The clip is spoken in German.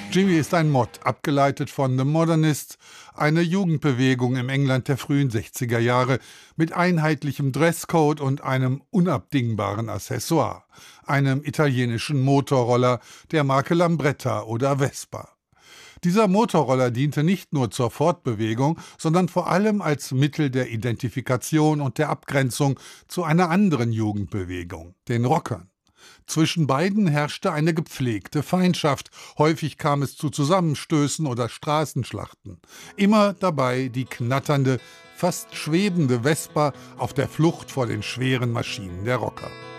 Jimmy ist ein Mod, abgeleitet von The Modernists, eine Jugendbewegung im England der frühen 60er Jahre mit einheitlichem Dresscode und einem unabdingbaren Accessoire, einem italienischen Motorroller der Marke Lambretta oder Vespa. Dieser Motorroller diente nicht nur zur Fortbewegung, sondern vor allem als Mittel der Identifikation und der Abgrenzung zu einer anderen Jugendbewegung, den Rockern. Zwischen beiden herrschte eine gepflegte Feindschaft. Häufig kam es zu Zusammenstößen oder Straßenschlachten. Immer dabei die knatternde, fast schwebende Vespa auf der Flucht vor den schweren Maschinen der Rocker.